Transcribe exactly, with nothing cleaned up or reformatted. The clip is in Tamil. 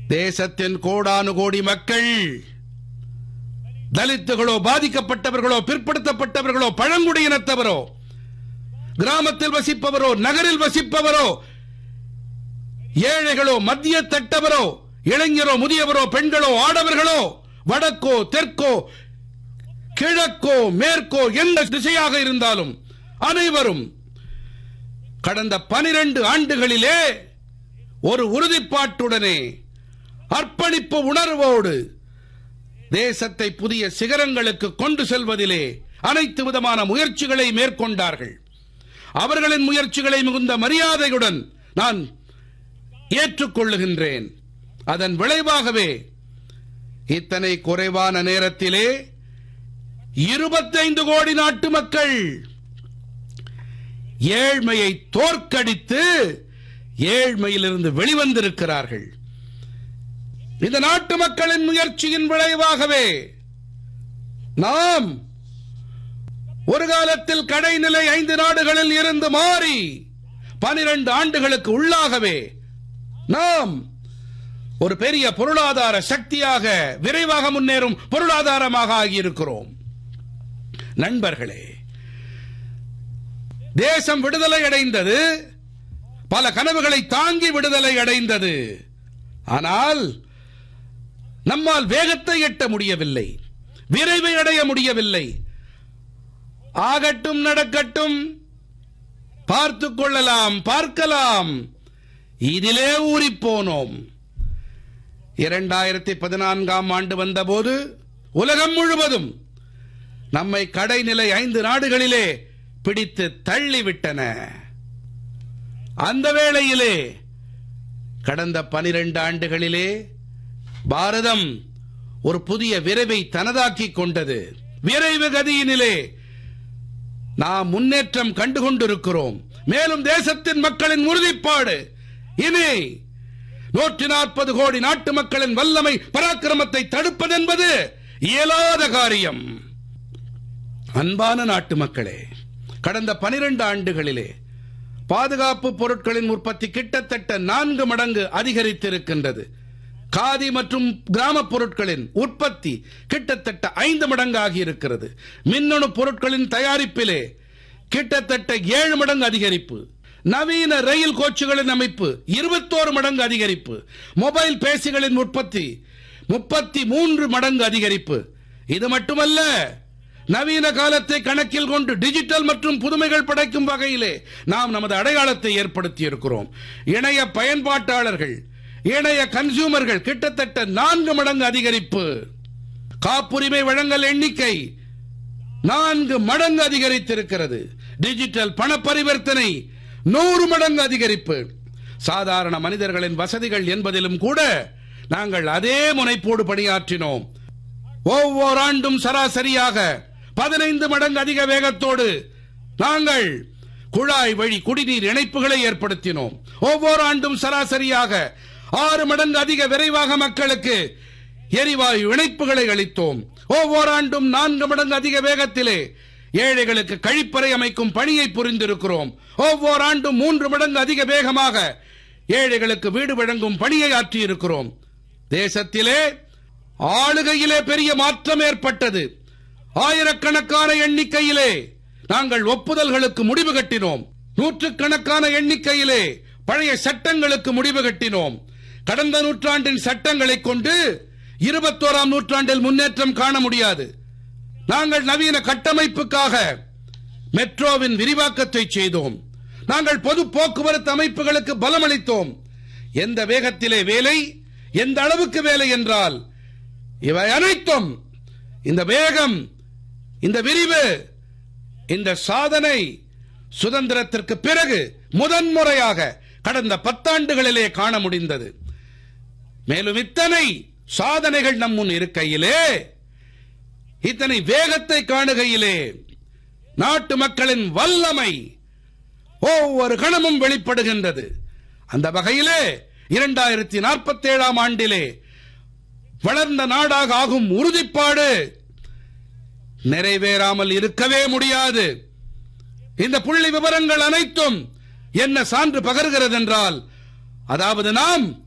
தேசத்தின் கோடானு கோடி மக்கள், தலித்துகளோ, பாதிக்கப்பட்டவர்களோ, பிற்படுத்தப்பட்டவர்களோ, பழங்குடியினத்தவரோ, கிராமத்தில் வசிப்பவரோ, நகரில் வசிப்பவரோ, ஏழைகளோ, மத்திய தட்டவரோ, இளைஞரோ, முதியவரோ, பெண்களோ, ஆடவர்களோ, வடக்கோ, தெற்கோ, கிழக்கோ, மேற்கோ, எந்த திசையாக இருந்தாலும் அனைவரும் கடந்த பனிரெண்டு ஆண்டுகளிலே ஒரு உறுதிப்பாட்டுடனே அர்ப்பணிப்பு உணர்வோடு தேசத்தை புதிய சிகரங்களுக்கு கொண்டு செல்வதிலே அனைத்து விதமான முயற்சிகளை மேற்கொண்டார்கள். அவர்களின் முயற்சிகளை மிகுந்த மரியாதையுடன் நான் ஏற்றுக்கொள்ளுகின்றேன். அதன் விளைவாகவே இத்தனை குறைவான நேரத்திலே இருபத்தைந்து கோடி நாட்டு மக்கள் ஏழ்மையை தோற்கடித்து ஏழ்மையிலிருந்து வெளிவந்திருக்கிறார்கள். இந்த நாட்டு மக்களின் முயற்சியின் விளைவாகவே நாம் ஒரு காலத்தில் கடைநிலை ஐந்து நாடுகளில் இருந்து மாறி பனிரெண்டு ஆண்டுகளுக்கு உள்ளாகவே நாம் ஒரு பெரிய பொருளாதார சக்தியாக, விரைவாக முன்னேறும் பொருளாதாரமாக ஆகியிருக்கிறோம். நண்பர்களே, தேசம் விடுதலை அடைந்தது, பல கனவுகளை தாங்கி விடுதலை அடைந்தது. ஆனால் நம்மால் வேகத்தை எட்ட முடியவில்லை, விரைவை அடைய முடியவில்லை. ஆகட்டும், நடக்கட்டும், பார்த்துக் கொள்ளலாம், பார்க்கலாம், இதிலே ஊறிப்போனோம். இரண்டாயிரத்தி பதினான்காம் ஆண்டு வந்தபோது உலகம் முழுவதும் நம்மை கடைநிலை ஐந்து நாடுகளிலே பிடித்து தள்ளிவிட்டன. அந்த வேளையிலே கடந்த பனிரெண்டு ஆண்டுகளிலே பாரதம் ஒரு புதிய விரைவை தனதாக்கிக் கொண்டது. விரைவு கதியினிலே நாம் முன்னேற்றம் கண்டுகொண்டிருக்கிறோம். மேலும் தேசத்தின் மக்களின் உறுதிப்பாடு இனி நூற்றி நாற்பது கோடி நாட்டு மக்களின் வல்லமை, பராக்கிரமத்தை தடுப்பது என்பது இயலாத காரியம். அன்பான நாட்டு மக்களே, கடந்த பனிரெண்டு ஆண்டுகளிலே பாதுகாப்பு பொருட்களின் உற்பத்தி கிட்டத்தட்ட நான்கு மடங்கு அதிகரித்திருக்கின்றது. காதி மற்றும் கிராம பொருட்களின் உற்பத்தி கிட்டத்தட்ட ஐந்து மடங்கு ஆகியிருக்கிறது. மின்னணு பொருட்களின் தயாரிப்பிலே கிட்டத்தட்ட ஏழு மடங்கு அதிகரிப்பு. நவீன ரயில் கோச்சுகளின் அமைப்பு இருபத்தோரு மடங்கு அதிகரிப்பு. மொபைல் பேசிகளின் உற்பத்தி முப்பத்தி மூன்று மடங்கு அதிகரிப்பு. இது மட்டுமல்ல, நவீன காலத்தை கணக்கில் கொண்டு டிஜிட்டல் மற்றும் புதுமைகள் படைக்கும் வகையிலே நாம் நமது அடையாளத்தை ஏற்படுத்தி இருக்கிறோம். இணைய பயன்பாட்டாளர்கள், இணைய கன்சூமர்கள் கிட்டத்தட்ட நான்கு மடங்கு அதிகரிப்பு. காப்புரிமை வழங்கல் எண்ணிக்கை நான்கு மடங்கு அதிகரித்திருக்கிறது. டிஜிட்டல் பண பரிவர்த்தனை நூறு மடங்கு அதிகரிப்பு. சாதாரண மனிதர்களின் வசதிகள் என்பதிலும் கூட நாங்கள் அதே முனைப்போடு பணியாற்றினோம். ஒவ்வொரு ஆண்டும் சராசரியாக பதினைந்து மடங்கு அதிக வேகத்தோடு நாங்கள் குழாய் வழி குடிநீர் இணைப்புகளை ஏற்படுத்தினோம். ஒவ்வொரு ஆண்டும் சராசரியாக ஆறு மடங்கு அதிக விரைவாக மக்களுக்கு எரிவாயு இணைப்புகளை அளித்தோம். ஒவ்வொரு ஆண்டும் நான்கு மடங்கு அதிக வேகத்திலே ஏழைகளுக்கு கழிப்பறை அமைக்கும் பணியை புரிந்திருக்கிறோம். ஒவ்வொரு ஆண்டும் மூன்று மடங்கு அதிக வேகமாக ஏழைகளுக்கு வீடு வழங்கும் பணியை ஆற்றியிருக்கிறோம். தேசத்திலே ஆளுகையிலே பெரிய மாற்றம் ஏற்பட்டது. ஆயிரக்கணக்கான எண்ணிக்கையிலே நாங்கள் ஒப்புதல்களுக்கு முடிவு கட்டினோம். நூற்றுக்கணக்கான எண்ணிக்கையிலே பழைய சட்டங்களுக்கு முடிவு கட்டினோம். கடந்த நூற்றாண்டின் சட்டங்களை கொண்டு இருபத்தோராம் நூற்றாண்டில் முன்னேற்றம் காண முடியாது. நாங்கள் நவீன கட்டமைப்புக்காக மெட்ரோவின் விரிவாக்கத்தை செய்தோம். நாங்கள் பொது போக்குவரத்து அமைப்புகளுக்கு பலமளித்தோம். எந்த வேகத்திலே வேலை, எந்த அளவுக்கு வேலை என்றால் இவை அனைத்தும், இந்த வேகம், இந்த விரிவு, இந்த சாதனை சுதந்திரத்திற்கு பிறகு முதன்முறையாக கடந்த பத்தாண்டுகளிலே காண முடிந்தது. மேலும் இத்தனை சாதனைகள் நம் முன் இருக்கையிலே, இத்தனை வேகத்தை காணுகையிலே நாட்டு மக்களின் வல்லமை ஒவ்வொரு கணமும் வெளிப்படுகின்றது. அந்த வகையிலே இரண்டாயிரத்தி நாற்பத்தி ஏழாம் ஆண்டிலே வளர்ந்த நாடாக ஆகும் உறுதிப்பாடு நிறைவேறாமல் இருக்கவே முடியாது. இந்த புள்ளி விவரங்கள் அனைத்தும் என்ன சான்று பகர்கிறது என்றால், அதாவது நாம்